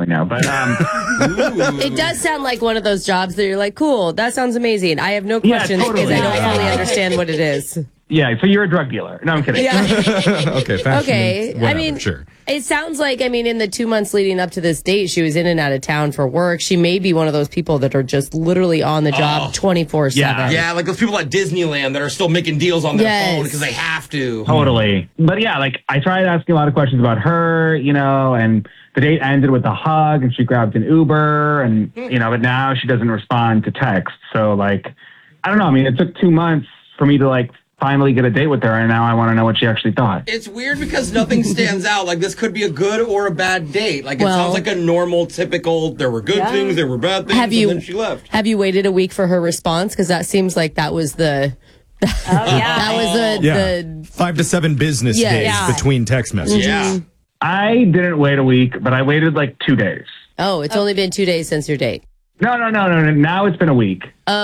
right now. But It does sound like one of those jobs that you're like, cool, that sounds amazing. I have no Yeah, questions totally. because I don't fully understand what it is. yeah, so you're a drug dealer. No, I'm kidding. Yeah. Okay, fashion. Okay. Whatever, I mean, sure. it sounds like, in the 2 months leading up to this date, she was in and out of town for work. She may be one of those people that are just literally on the job 24/7. Yeah, like those people at Disneyland that are still making deals on their phone because they have to. Totally. But yeah, like I tried asking a lot of questions about her, and the date ended with a hug and she grabbed an Uber and, but now she doesn't respond to text. So like, I don't know. It took 2 months for me to like finally get a date with her. And now I want to know what she actually thought. It's weird because nothing stands out. Like this could be a good or a bad date. Like it sounds like a normal, typical, there were good things, there were bad things, and then she left. Have you waited a week for her response? Because that seems like that was the... that was the 5 to 7 business days between text messages. Yeah. I didn't wait a week, but I waited like 2 days. Oh, it's only been 2 days since your date. No. Now it's been a week.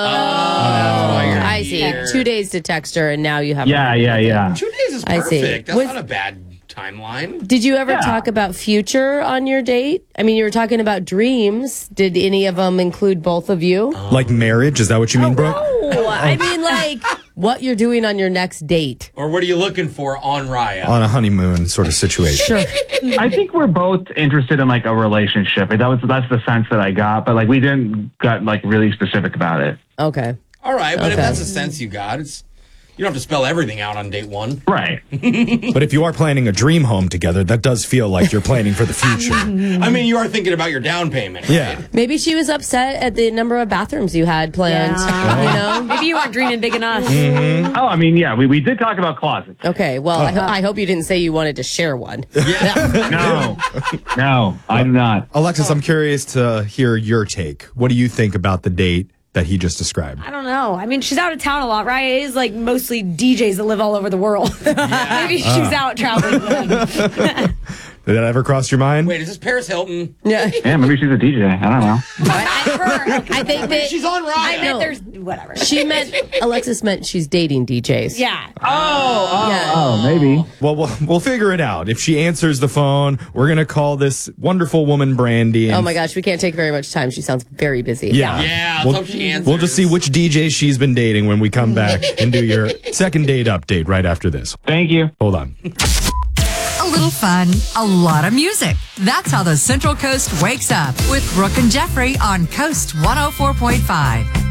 I see. 2 days to text her, and now you have. Yeah. 2 days is perfect. I see. That's not a bad timeline. Did you ever talk about future on your date? You were talking about dreams. Did any of them include both of you? Like marriage? Is that what you mean, Brooke? No, like what you're doing on your next date. Or what are you looking for on Raya? On a honeymoon sort of situation. Sure. I think we're both interested in like a relationship. That's the sense that I got, but like we didn't get like really specific about it. Okay. All right, but if that's the sense you got, you don't have to spell everything out on date one. Right. But if you are planning a dream home together, that does feel like you're planning for the future. You are thinking about your down payment. Right? Yeah. Maybe she was upset at the number of bathrooms you had planned. Maybe you weren't dreaming big enough. Oh, we did talk about closets. Okay, well, I hope you didn't say you wanted to share one. No, I do not. Alexis, I'm curious to hear your take. What do you think about the date that he just described? I don't know. She's out of town a lot, right? It is like mostly DJs that live all over the world. Maybe she's out traveling with them. Did that ever cross your mind? Wait, is this Paris Hilton? Yeah. Yeah, maybe she's a DJ. I don't know. I think that she's on Raya. I meant there's whatever. Alexis meant she's dating DJs. Yeah. Oh, maybe. Well, we'll figure it out. If she answers the phone, we're going to call this wonderful woman Brandy. Oh my gosh, we can't take very much time. She sounds very busy. Yeah, let's hope she answers. We'll just see which DJ she's been dating when we come back and do your second date update right after this. Thank you. Hold on. A little fun, a lot of music. That's how the Central Coast wakes up with Brooke and Jeffrey on Coast 104.5.